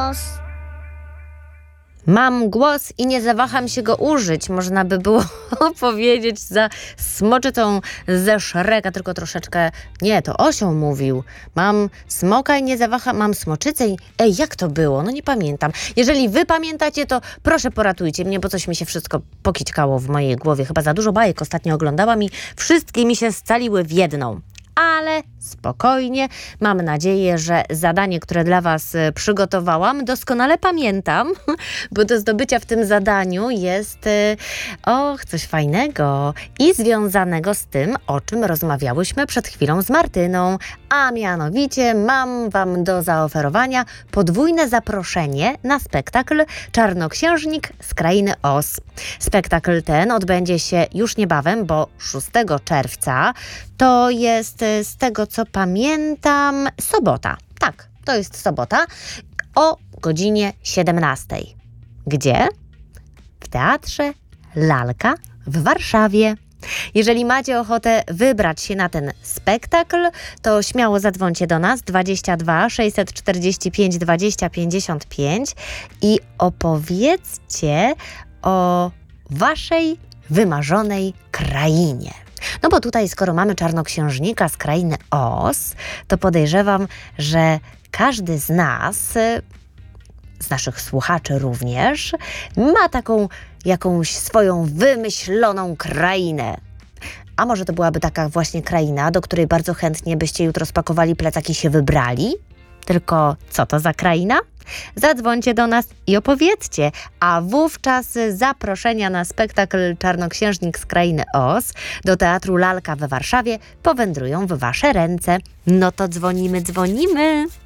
głos. Mam głos i nie zawaham się go użyć. Można by było powiedzieć za smoczycą ze Szreka, tylko troszeczkę... Nie, to osioł mówił. Mam smoka i nie zawaham... Mam smoczycę i... Ej, jak to było? No nie pamiętam. Jeżeli wy pamiętacie, to proszę poratujcie mnie, bo coś mi się wszystko pokićkało w mojej głowie. Chyba za dużo bajek ostatnio oglądałam i wszystkie mi się scaliły w jedną. Ale spokojnie, mam nadzieję, że zadanie, które dla was przygotowałam, doskonale pamiętam, bo do zdobycia w tym zadaniu jest coś fajnego i związanego z tym, o czym rozmawiałyśmy przed chwilą z Martyną, a mianowicie mam wam do zaoferowania podwójne zaproszenie na spektakl Czarnoksiężnik z Krainy Oz. Spektakl ten odbędzie się już niebawem, bo 6 czerwca. To jest, z tego co pamiętam, sobota. Tak, to jest sobota o godzinie 17. Gdzie? W Teatrze Lalka w Warszawie. Jeżeli macie ochotę wybrać się na ten spektakl, to śmiało zadzwońcie do nas 22 645 20 55 i opowiedzcie o waszej wymarzonej krainie. No bo tutaj, skoro mamy czarnoksiężnika z krainy Oz, to podejrzewam, że każdy z nas, z naszych słuchaczy również, ma taką jakąś swoją wymyśloną krainę. A może to byłaby taka właśnie kraina, do której bardzo chętnie byście jutro spakowali plecak i się wybrali? Tylko co to za kraina? Zadzwońcie do nas i opowiedzcie, a wówczas zaproszenia na spektakl Czarnoksiężnik z Krainy Oz do Teatru Lalka we Warszawie powędrują w wasze ręce. No to dzwonimy.